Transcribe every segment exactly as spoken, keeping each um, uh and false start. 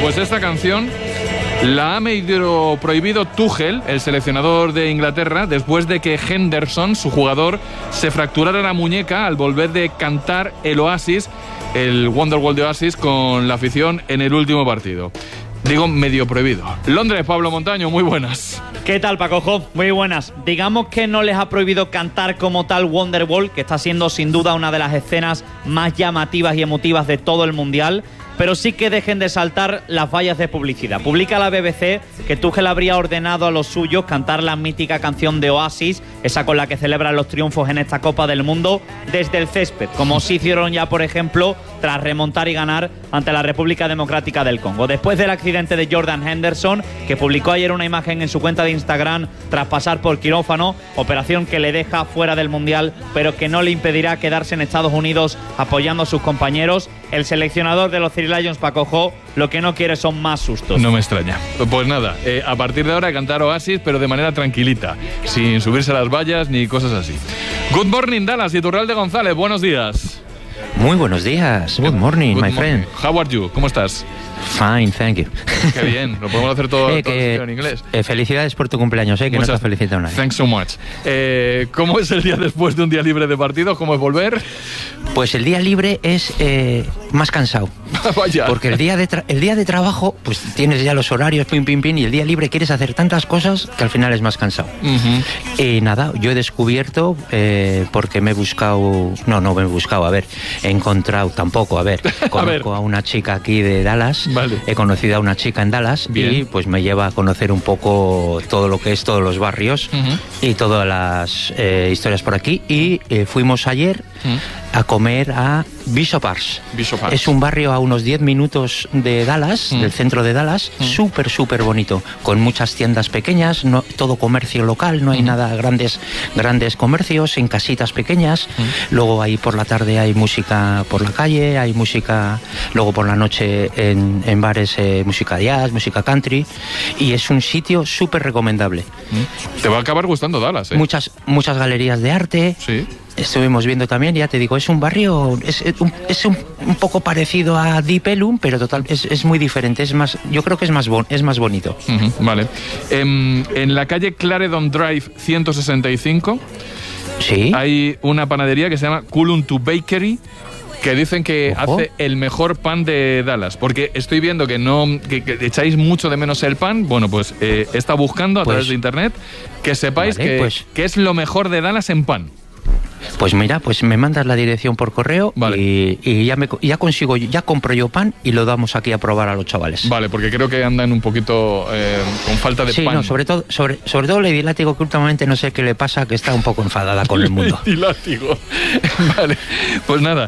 Pues esta canción la ha medio prohibido Tuchel, el seleccionador de Inglaterra, después de que Henderson, su jugador, se fracturara la muñeca al volver de cantar el Oasis, el Wonderwall de Oasis, con la afición en el último partido. Digo, medio prohibido. Londres, Pablo Montaño, muy buenas. ¿Qué tal, Pacojo? Muy buenas. Digamos que no les ha prohibido cantar como tal Wonderwall, que está siendo sin duda una de las escenas más llamativas y emotivas de todo el Mundial, pero sí que dejen de saltar las vallas de publicidad. Publica la B B C que Tuchel habría ordenado a los suyos cantar la mítica canción de Oasis, esa con la que celebran los triunfos en esta Copa del Mundo, desde el césped, como sí hicieron ya, por ejemplo, tras remontar y ganar ante la República Democrática del Congo. Después del accidente de Jordan Henderson, que publicó ayer una imagen en su cuenta de Instagram tras pasar por quirófano, operación que le deja fuera del Mundial, pero que no le impedirá quedarse en Estados Unidos apoyando a sus compañeros, el seleccionador de los Three Lions, Pacojo, lo que no quiere son más sustos. No me extraña. Pues nada, eh, a partir de ahora cantar Oasis, pero de manera tranquilita, sin subirse a las vallas ni cosas así. Good morning, Dallas, y Iturralde González, buenos días. Muy buenos días. Good morning, Good my morning. friend. How are you? ¿Cómo estás? Fine, thank you. Qué bien, lo podemos hacer todo, eh, todo que, en inglés. Eh, felicidades por tu cumpleaños, eh, que Muchas, no te ha felicitado nadie. Thanks so much. Eh, ¿Cómo es el día después de un día libre de partidos? ¿Cómo es volver? Pues el día libre es eh, más cansado. Vaya. Porque el día, de tra- el día de trabajo, pues tienes ya los horarios, pim, pim, pim, y el día libre quieres hacer tantas cosas que al final es más cansado. Uh-huh. Y nada, yo he descubierto, eh, porque me he buscado, no, no me he buscado, a ver, he encontrado tampoco, a ver, conozco a, ver. a una chica aquí de Dallas, vale. He conocido a una chica en Dallas. Bien. Y pues me lleva a conocer un poco todo lo que es todos los barrios uh-huh. y todas las eh, historias por aquí, y eh, fuimos ayer uh-huh. a comer a Bishop Arts. Bishop Arts. Es un barrio a unos diez minutos de Dallas, uh-huh. del centro de Dallas, uh-huh. súper, súper bonito, con muchas tiendas pequeñas, no, todo comercio local, no hay uh-huh. nada, grandes, grandes comercios, en casitas pequeñas. Uh-huh. Luego ahí por la tarde hay música por la calle, hay música, luego por la noche en, en bares, eh, música jazz, música country, y es un sitio súper recomendable. Uh-huh. Te va a acabar gustando Dallas, ¿eh? Muchas, muchas galerías de arte. Sí. Estuvimos viendo también, ya te digo, es un barrio, es, es, un, es un, un poco parecido a Deep Ellum, pero total, es, es muy diferente, es más, yo creo que es más, bon, es más bonito. Uh-huh, vale. Eh, en la calle Clarendon Drive ciento sesenta y cinco, ¿sí? Hay una panadería que se llama Kuluntu Bakery, que dicen que Ojo. hace el mejor pan de Dallas, porque estoy viendo que no que, que echáis mucho de menos el pan. Bueno, pues eh, he estado buscando a pues, través de internet que sepáis vale, que, pues. que es lo mejor de Dallas en pan. Pues mira, pues me mandas la dirección por correo, vale. y, y ya me ya consigo, ya compro yo pan y lo damos aquí a probar a los chavales. Vale, porque creo que andan un poquito eh, con falta de sí, pan. Sí, no, sobre todo, sobre, sobre todo Lady Látigo, que últimamente no sé qué le pasa, que está un poco enfadada con el mundo. Lady Látigo. Vale, pues nada,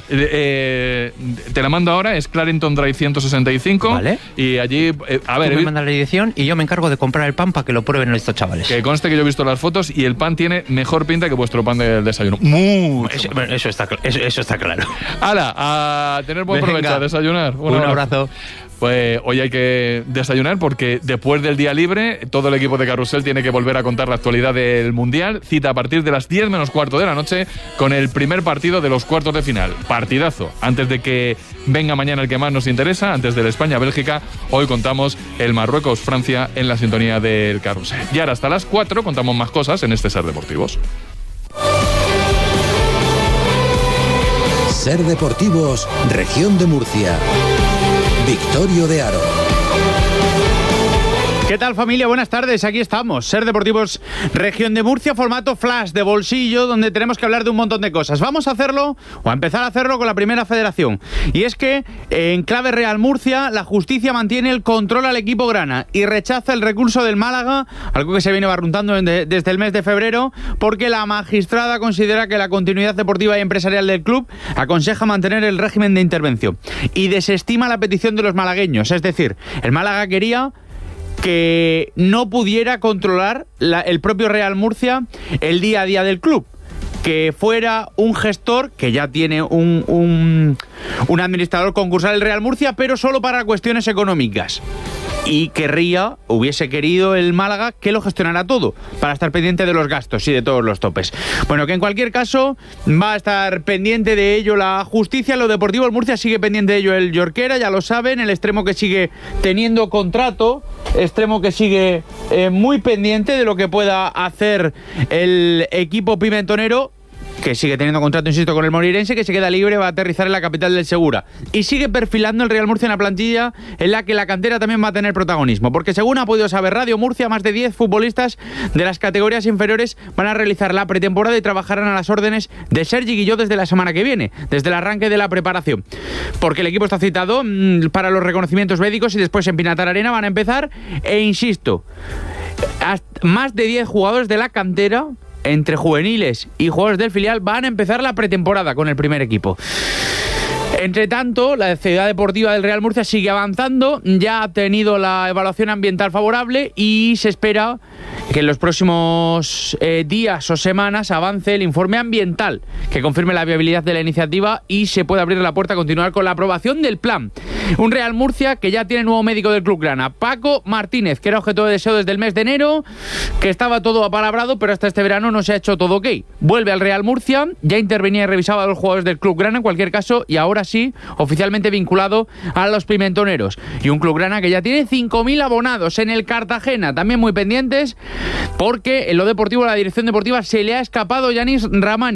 eh, te la mando ahora, es Clarendon Drive ciento sesenta y cinco. Vale. Y allí, eh, a ver... Tú me mandas la dirección y yo me encargo de comprar el pan para que lo prueben estos chavales. Que conste que yo he visto las fotos y el pan tiene mejor pinta que vuestro pan del desayuno. Mucho. Eso, bueno, eso, está, eso, eso está claro. ¡Hala! A tener buen Venga. provecho, a desayunar. Un, Un abrazo. abrazo. Pues hoy hay que desayunar porque después del día libre todo el equipo de Carrusel tiene que volver a contar la actualidad del Mundial. Cita a partir de las diez menos cuarto de la noche con el primer partido de los cuartos de final. Partidazo. Antes de que venga mañana el que más nos interesa, antes del España-Bélgica, hoy contamos el Marruecos-Francia en la sintonía del Carrusel. Y ahora hasta las cuatro contamos más cosas en este Ser Deportivos. Ser Deportivos, Región de Murcia. Victorio de Aro. ¿Qué tal, familia? Buenas tardes, aquí estamos. Ser Deportivos, Región de Murcia, formato flash de bolsillo, donde tenemos que hablar de un montón de cosas. Vamos a hacerlo, o a empezar a hacerlo con la primera federación. Y es que, en clave Real Murcia, la justicia mantiene el control al equipo grana y rechaza el recurso del Málaga, algo que se viene barruntando desde el mes de febrero, porque la magistrada considera que la continuidad deportiva y empresarial del club aconseja mantener el régimen de intervención y desestima la petición de los malagueños. Es decir, el Málaga quería que no pudiera controlar la, el propio Real Murcia el día a día del club, que fuera un gestor que ya tiene un, un, un administrador concursal el Real Murcia, pero solo para cuestiones económicas. y querría, hubiese querido el Málaga que lo gestionara todo para estar pendiente de los gastos y de todos los topes. Bueno, que en cualquier caso va a estar pendiente de ello la justicia. Lo deportivo, el Murcia sigue pendiente de ello el Jorquera, ya lo saben, el extremo que sigue teniendo contrato, extremo que sigue eh, muy pendiente de lo que pueda hacer el equipo pimentonero, que sigue teniendo contrato, insisto, con el Moreirense, que se queda libre, va a aterrizar en la capital del Segura. Y sigue perfilando el Real Murcia en la plantilla, en la que la cantera también va a tener protagonismo, porque según ha podido saber Radio Murcia, más de diez futbolistas de las categorías inferiores van a realizar la pretemporada y trabajarán a las órdenes de Sergi Guilló desde la semana que viene, desde el arranque de la preparación. Porque el equipo está citado mmm, para los reconocimientos médicos y después en Pinatar Arena van a empezar, e insisto, más de diez jugadores de la cantera, entre juveniles y jugadores del filial, van a empezar la pretemporada con el primer equipo. Entre tanto, la Ciudad Deportiva del Real Murcia sigue avanzando, ya ha tenido la evaluación ambiental favorable y se espera que en los próximos eh, días o semanas avance el informe ambiental que confirme la viabilidad de la iniciativa y se puede abrir la puerta a continuar con la aprobación del plan. Un Real Murcia que ya tiene nuevo médico del Club Grana, Paco Martínez, que era objeto de deseo desde el mes de enero, que estaba todo apalabrado, pero hasta este verano no se ha hecho todo ok. Vuelve al Real Murcia, ya intervenía y revisaba a los jugadores del Club Grana en cualquier caso, y ahora sí, oficialmente vinculado a los pimentoneros. Y un Club Grana que ya tiene cinco mil abonados en el Cartagena, también muy pendientes, porque en lo deportivo, la dirección deportiva, se le ha escapado Yanis Ramani.